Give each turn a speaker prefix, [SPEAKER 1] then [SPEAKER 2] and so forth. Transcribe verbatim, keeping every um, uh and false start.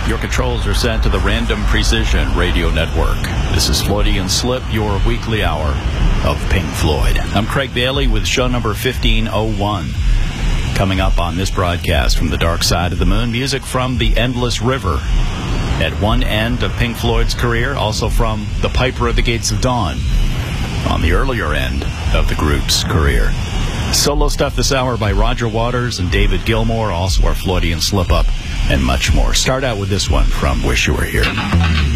[SPEAKER 1] Your controls are set to the Random Precision Radio Network. This is Floydian Slip, your weekly hour of Pink Floyd. I'm Craig Bailey with show number fifteen oh one. Coming up on this broadcast from the Dark Side of the Moon, music from The Endless River. At one end of Pink Floyd's career, also from The Piper at the Gates of Dawn. On the earlier end of the group's career. Solo stuff this hour by Roger Waters and David Gilmour, also our Floydian Slip-Up, and much more. Start out with this one from Wish You Were Here.